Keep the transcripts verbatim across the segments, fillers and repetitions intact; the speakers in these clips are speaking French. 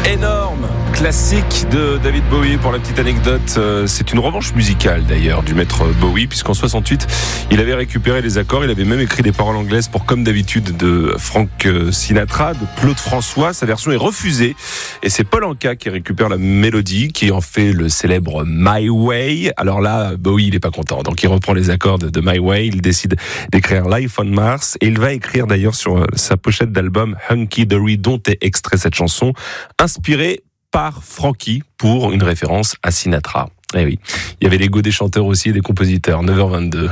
Énorme classique de David Bowie. Pour la petite anecdote, euh, c'est une revanche musicale d'ailleurs du maître Bowie, puisqu'en soixante-huit il avait récupéré les accords, il avait même écrit des paroles anglaises pour Comme d'habitude de Frank Sinatra, de Claude François. Sa version est refusée et c'est Paul Anka qui récupère la mélodie, qui en fait le célèbre My Way. Alors là, Bowie il est pas content, donc il reprend les accords de, de My Way, il décide d'écrire Life on Mars et il va écrire d'ailleurs sur sa pochette d'album Hunky Dory, dont est extrait cette chanson, inspirée par Frankie pour une référence à Sinatra. Eh oui, il y avait l'ego des chanteurs aussi et des compositeurs. neuf heures vingt-deux.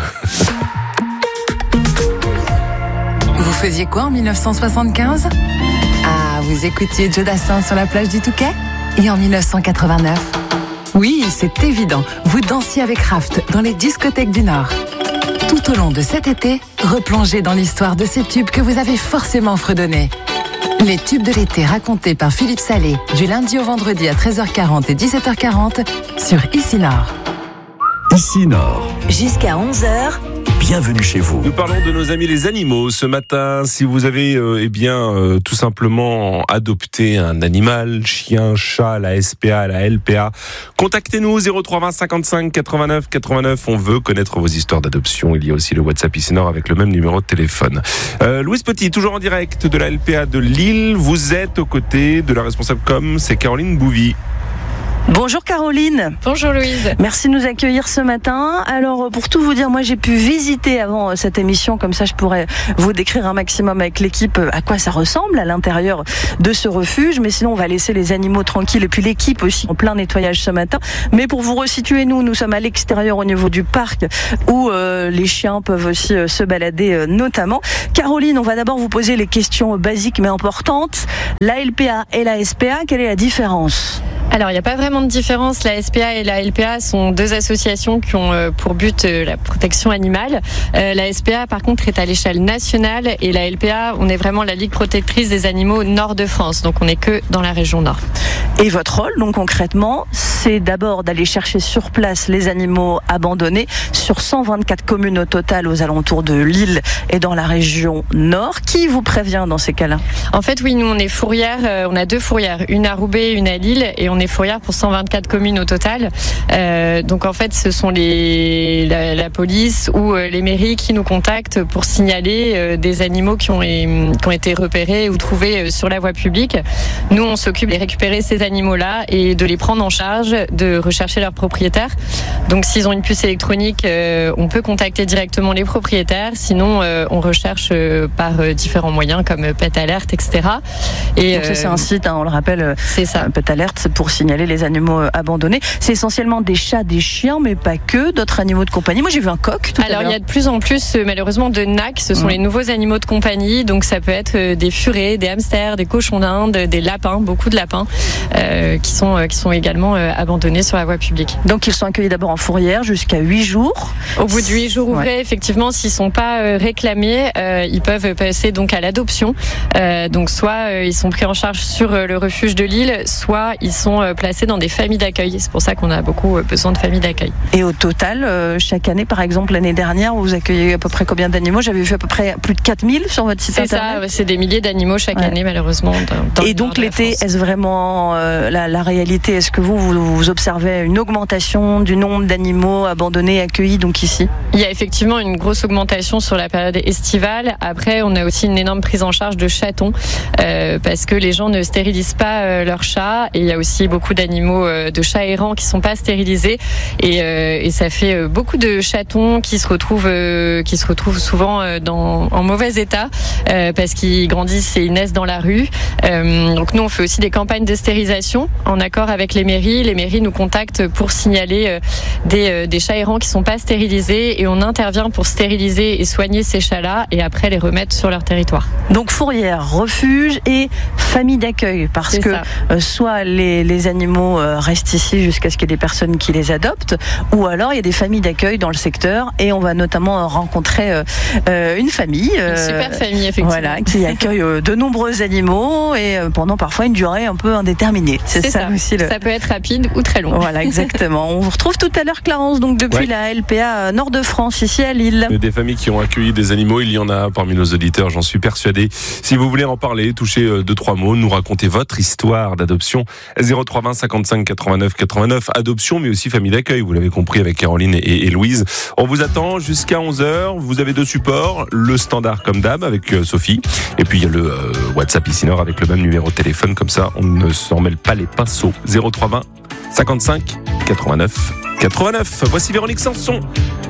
Vous faisiez quoi en dix-neuf cent soixante-quinze ? Ah, vous écoutiez Joe Dassin sur la plage du Touquet ? Et en dix-neuf cent quatre-vingt-neuf ? Oui, c'est évident, vous dansiez avec Raft dans les discothèques du Nord. Tout au long de cet été, replongez dans l'histoire de ces tubes que vous avez forcément fredonnés. Les tubes de l'été racontés par Philippe Salé, du lundi au vendredi à treize heures quarante et dix-sept heures quarante sur Ici Nord. Ici Nord. Jusqu'à onze heures. Bienvenue chez vous. Nous parlons de nos amis les animaux ce matin. Si vous avez euh, eh bien euh, tout simplement adopté un animal, chien, chat, la S P A, la L P A, contactez-nous zéro trois vingt cinquante-cinq quatre-vingt-neuf quatre-vingt-neuf. On veut connaître vos histoires d'adoption. Il y a aussi le WhatsApp Ici Nord avec le même numéro de téléphone. Euh, Louise Petit, toujours en direct de la L P A de Lille. Vous êtes aux côtés de la responsable com, c'est Caroline Bouvy. Bonjour Caroline. Bonjour Louise. Merci de nous accueillir ce matin. Alors pour tout vous dire, moi j'ai pu visiter avant cette émission, comme ça je pourrais vous décrire un maximum avec l'équipe à quoi ça ressemble à l'intérieur de ce refuge. Mais sinon on va laisser les animaux tranquilles et puis l'équipe aussi en plein nettoyage ce matin. Mais pour vous resituer, nous, nous sommes à l'extérieur au niveau du parc où euh, les chiens peuvent aussi euh, se balader euh, notamment. Caroline, on va d'abord vous poser les questions basiques mais importantes. La L P A et la S P A, quelle est la différence ? Alors, il n'y a pas vraiment de différence. La S P A et la L P A sont deux associations qui ont pour but la protection animale. Euh, la S P A, par contre, est à l'échelle nationale et la L P A, on est vraiment la Ligue protectrice des animaux nord de France. Donc, on n'est que dans la région nord. Et votre rôle, donc concrètement, c'est d'abord d'aller chercher sur place les animaux abandonnés sur cent vingt-quatre communes au total aux alentours de Lille et dans la région nord. Qui vous prévient dans ces cas-là ? En fait, oui, nous, on est fourrière. Euh, on a deux fourrières, une à Roubaix, une à Lille, et on est fourrière pour cent vingt-quatre communes au total. Euh, donc, en fait, ce sont les, la, la police ou euh, les mairies qui nous contactent pour signaler euh, des animaux qui ont, qui ont été repérés ou trouvés euh, sur la voie publique. Nous, on s'occupe de récupérer ces animaux-là et de les prendre en charge, de rechercher leurs propriétaires. Donc, s'ils ont une puce électronique, euh, on peut contacter directement les propriétaires. Sinon, euh, on recherche euh, par euh, différents moyens comme Pet Alert, et cetera. Et, donc, ça, c'est un site, hein, on le rappelle. C'est ça. Pet Alert, c'est pour signaler les animaux abandonnés. C'est essentiellement des chats, des chiens, mais pas que, d'autres animaux de compagnie. Moi, j'ai vu un coq tout à l'heure. Alors, il y a de plus en plus, malheureusement, de N A C. Ce sont mmh. les nouveaux animaux de compagnie. Donc, ça peut être des furets, des hamsters, des cochons d'Inde, des lapins, beaucoup de lapins, euh, qui sont, euh, qui sont également euh, abandonnés sur la voie publique. Donc, ils sont accueillis d'abord en fourrière jusqu'à huit jours. Au bout de huit jours ouvrés, ouais. Effectivement, s'ils ne sont pas euh, réclamés, euh, ils peuvent passer donc à l'adoption. Euh, donc, soit euh, ils sont pris en charge sur euh, le refuge de Lille, soit ils sont euh, placés dans des familles d'accueil. C'est pour ça qu'on a beaucoup euh, besoin de familles d'accueil. Et au total, euh, chaque année, par exemple, l'année dernière, vous accueillez à peu près combien d'animaux ? J'avais vu à peu près plus de quatre mille sur votre site c'est internet. C'est ça, c'est des milliers d'animaux chaque ouais. année, malheureusement. Dans, dans Et donc, l'été, est-ce vraiment euh, la, la réalité ? Est-ce que vous, vous, vous observez une augmentation du nombre d'animaux abandonnés, accueillis donc ici ? Il y a effectivement une grosse augmentation sur la période estivale. Après, on a aussi une énorme prise en charge de chatons euh, parce que les gens ne stérilisent pas euh, leurs chats et il y a aussi beaucoup d'animaux, euh, de chats errants qui sont pas stérilisés et, euh, et ça fait euh, beaucoup de chatons qui se retrouvent, euh, qui se retrouvent souvent euh, dans, en mauvais état euh, parce qu'ils grandissent et ils naissent dans la rue. Euh, donc nous, on fait aussi des campagnes de stérilisation en accord avec les mairies. Les mairies nous contactent pour signaler euh, des, euh, des chats errants qui sont pas stérilisés et on intervient pour stériliser et soigner ces chats-là et après les remettre sur leur territoire. Donc fourrière, refuge et famille d'accueil parce C'est que euh, soit les, les les animaux restent ici jusqu'à ce qu'il y ait des personnes qui les adoptent, ou alors il y a des familles d'accueil dans le secteur, et on va notamment rencontrer euh, une famille, une euh, super famille effectivement, voilà, qui accueille euh, de nombreux animaux et euh, pendant parfois une durée un peu indéterminée. C'est, C'est ça, ça aussi. Le... Ça peut être rapide ou très long. Voilà, exactement. On vous retrouve tout à l'heure, Clarence, donc depuis ouais. la L P A Nord de France, ici à Lille. Des familles qui ont accueilli des animaux, il y en a parmi nos auditeurs, j'en suis persuadé. Si vous voulez en parler, touchez deux trois mots, nous raconter votre histoire d'adoption. zéro trois vingt cinquante-cinq quatre-vingt-neuf quatre-vingt-neuf, adoption mais aussi famille d'accueil, vous l'avez compris avec Caroline et, et Louise. On vous attend jusqu'à onze heures, vous avez deux supports, le standard comme d'hab avec euh, Sophie, et puis il y a le euh, WhatsApp ici Nord avec le même numéro de téléphone, comme ça on ne s'en mêle pas les pinceaux. zéro trois vingt cinquante-cinq quatre-vingt-neuf quatre-vingt-neuf. Voici Véronique Sanson.